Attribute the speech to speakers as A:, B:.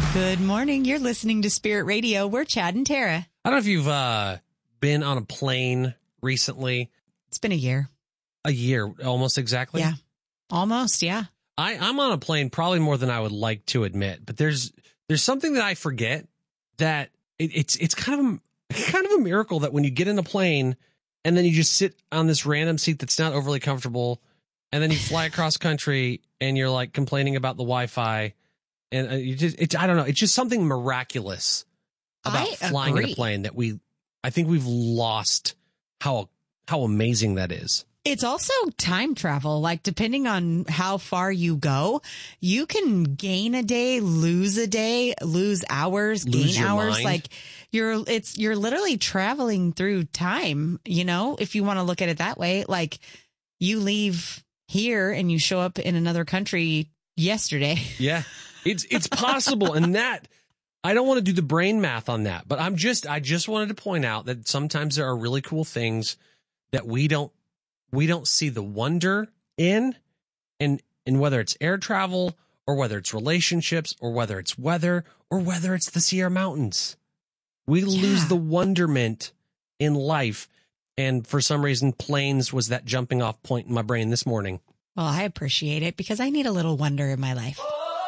A: Good morning. You're listening to Spirit Radio. We're Chad and Tara.
B: I don't know if you've been on a plane recently.
A: It's been a year.
B: A year, almost exactly?
A: Yeah. Almost, yeah.
B: I'm on a plane probably more than I would like to admit, but there's something that I forget that it's kind of a miracle that when you get in a plane and then you just sit on this random seat that's not overly comfortable and then you fly across country and you're like complaining about the Wi-Fi and I don't know. It's just something miraculous about flying in a plane that I think we've lost how amazing that is.
A: It's also time travel. Like, depending on how far you go, you can gain a day, lose a day, lose hours, gain hours.
B: Mind.
A: Like, you're literally traveling through time, you know, if you want to look at it that way. Like, you leave here and you show up in another country yesterday.
B: Yeah, it's possible. And that, I don't want to do the brain math on that, but I just wanted to point out that sometimes there are really cool things that we don't see the wonder in whether it's air travel or whether it's relationships or whether it's weather or whether it's the Sierra Mountains. We lose the wonderment in life. And for some reason, planes was that jumping off point in my brain this morning.
A: Well, I appreciate it because I need a little wonder in my life.